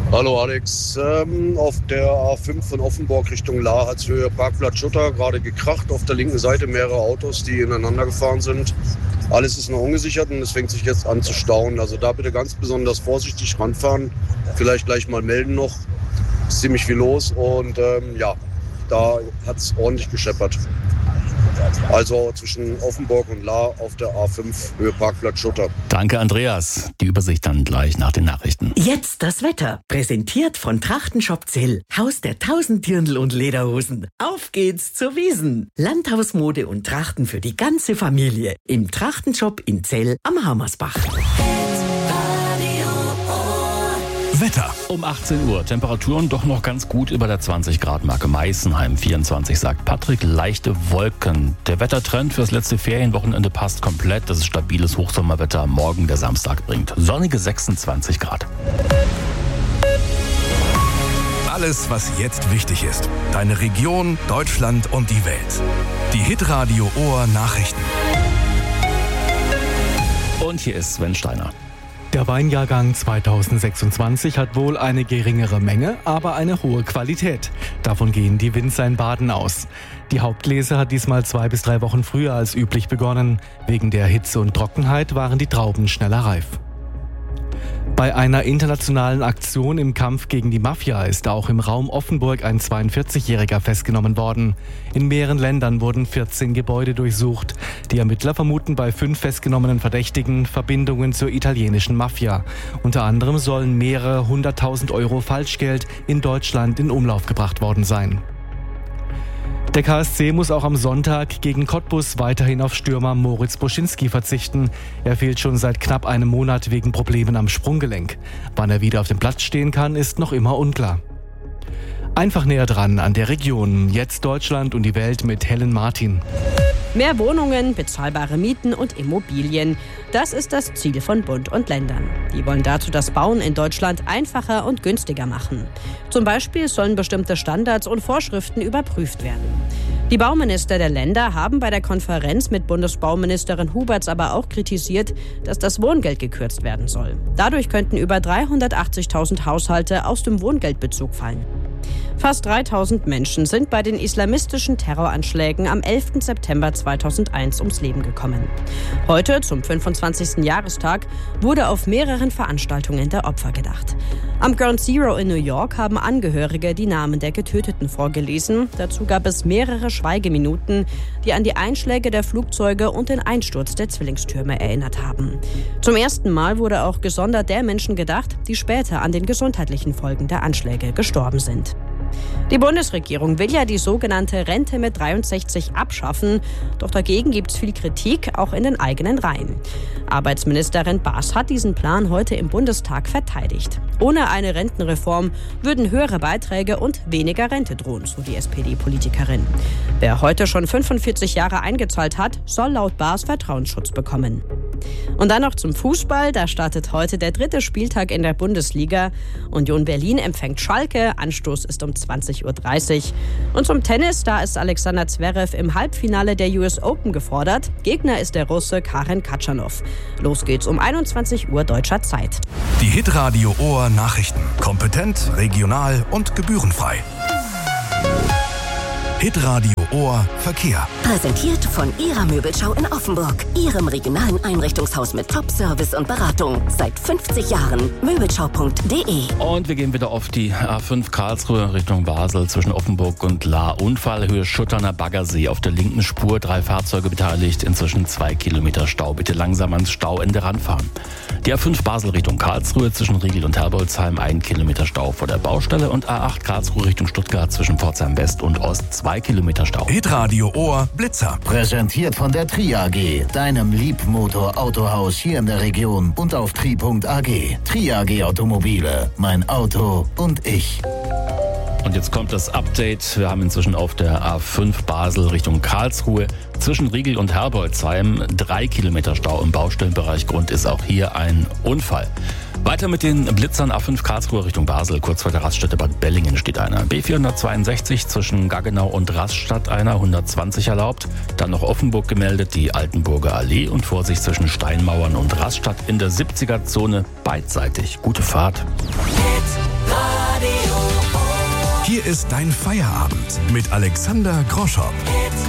Hallo Alex, auf der A5 von Offenburg Richtung Lahr hat es für Parkplatz Schutter gerade gekracht. Auf der linken Seite mehrere Autos, die ineinander gefahren sind. Alles ist noch ungesichert und es fängt sich jetzt an zu stauen. Also da bitte ganz besonders vorsichtig ranfahren. Vielleicht gleich mal melden noch. Ist ziemlich viel los und da hat es ordentlich gescheppert. Also zwischen Offenburg und Lahr auf der A5 Höhe Parkplatz Schutter. Danke, Andreas. Die Übersicht dann gleich nach den Nachrichten. Jetzt das Wetter. Präsentiert von Trachtenshop Zell. Haus der 1000 Dirndl und Lederhosen. Auf geht's zur Wiesn. Landhausmode und Trachten für die ganze Familie. Im Trachtenshop in Zell am Hammersbach. Wetter. Um 18 Uhr. Temperaturen doch noch ganz gut über der 20-Grad-Marke. Meißenheim 24, sagt Patrick. Leichte Wolken. Der Wettertrend fürs letzte Ferienwochenende passt komplett. Das ist stabiles Hochsommerwetter morgen der Samstag bringt. Sonnige 26 Grad. Alles, was jetzt wichtig ist. Deine Region, Deutschland und die Welt. Die Hitradio Ohr Nachrichten. Und hier ist Sven Steiner. Der Weinjahrgang 2026 hat wohl eine geringere Menge, aber eine hohe Qualität. Davon gehen die Winzer in Baden aus. Die Hauptlese hat diesmal 2 bis 3 Wochen früher als üblich begonnen. Wegen der Hitze und Trockenheit waren die Trauben schneller reif. Bei einer internationalen Aktion im Kampf gegen die Mafia ist auch im Raum Offenburg ein 42-Jähriger festgenommen worden. In mehreren Ländern wurden 14 Gebäude durchsucht. Die Ermittler vermuten bei 5 festgenommenen Verdächtigen Verbindungen zur italienischen Mafia. Unter anderem sollen mehrere 100.000 Euro Falschgeld in Deutschland in Umlauf gebracht worden sein. Der KSC muss auch am Sonntag gegen Cottbus weiterhin auf Stürmer Moritz Boschinski verzichten. Er fehlt schon seit knapp einem Monat wegen Problemen am Sprunggelenk. Wann er wieder auf dem Platz stehen kann, ist noch immer unklar. Einfach näher dran an der Region. Jetzt Deutschland und die Welt mit Helen Martin. Mehr Wohnungen, bezahlbare Mieten und Immobilien. Das ist das Ziel von Bund und Ländern. Die wollen dazu das Bauen in Deutschland einfacher und günstiger machen. Zum Beispiel sollen bestimmte Standards und Vorschriften überprüft werden. Die Bauminister der Länder haben bei der Konferenz mit Bundesbauministerin Huberts aber auch kritisiert, dass das Wohngeld gekürzt werden soll. Dadurch könnten über 380.000 Haushalte aus dem Wohngeldbezug fallen. Fast 3.000 Menschen sind bei den islamistischen Terroranschlägen am 11. September 2001 ums Leben gekommen. Heute, zum 25. Jahrestag, wurde auf mehreren Veranstaltungen der Opfer gedacht. Am Ground Zero in New York haben Angehörige die Namen der Getöteten vorgelesen. Dazu gab es mehrere Schweigeminuten, die an die Einschläge der Flugzeuge und den Einsturz der Zwillingstürme erinnert haben. Zum ersten Mal wurde auch gesondert der Menschen gedacht, die später an den gesundheitlichen Folgen der Anschläge gestorben sind. Die Bundesregierung will ja die sogenannte Rente mit 63 abschaffen, doch dagegen gibt es viel Kritik, auch in den eigenen Reihen. Arbeitsministerin Baas hat diesen Plan heute im Bundestag verteidigt. Ohne eine Rentenreform würden höhere Beiträge und weniger Rente drohen, so die SPD-Politikerin. Wer heute schon 45 Jahre eingezahlt hat, soll laut Baas Vertrauensschutz bekommen. Und dann noch zum Fußball. Da startet heute der 3. Spieltag in der Bundesliga. Union Berlin empfängt Schalke. Anstoß ist um 20.30 Uhr. Und zum Tennis, da ist Alexander Zverev im Halbfinale der US Open gefordert. Gegner ist der Russe Karen Khachanov. Los geht's um 21 Uhr deutscher Zeit. Die Hitradio Ohr Nachrichten. Kompetent, regional und gebührenfrei. Hitradio Ohr Verkehr. Präsentiert von Ihrer Möbelschau in Offenburg. Ihrem regionalen Einrichtungshaus mit Top-Service und Beratung. Seit 50 Jahren. Möbelschau.de. Und wir gehen wieder auf die A5 Karlsruhe Richtung Basel zwischen Offenburg und Lahr. Unfallhöhe Schutterner Baggersee. Auf der linken Spur 3 Fahrzeuge beteiligt. Inzwischen 2 Kilometer Stau. Bitte langsam ans Stauende ranfahren. Die A5 Basel Richtung Karlsruhe zwischen Riegel und Herbolzheim 1 Kilometer Stau vor der Baustelle. Und A8 Karlsruhe Richtung Stuttgart zwischen Pforzheim West und Ost 2 Kilometer Stau. Hitradio Ohr Blitzer. Präsentiert von der Tri AG, deinem Liebmotor-Autohaus hier in der Region und auf tri.ag. Tri AG Automobile, mein Auto und ich. Und jetzt kommt das Update. Wir haben inzwischen auf der A5 Basel Richtung Karlsruhe zwischen Riegel und Herbolzheim 3 Kilometer Stau im Baustellenbereich. Grund ist auch hier ein Unfall. Weiter mit den Blitzern. A5 Karlsruhe Richtung Basel. Kurz vor der Raststätte Bad Bellingen steht einer. B462 zwischen Gaggenau und Raststadt einer. 120 erlaubt. Dann noch Offenburg gemeldet, die Altenburger Allee. Und Vorsicht zwischen Steinmauern und Raststadt in der 70er-Zone beidseitig. Gute Fahrt. Hier ist dein Feierabend mit Alexander Groschow.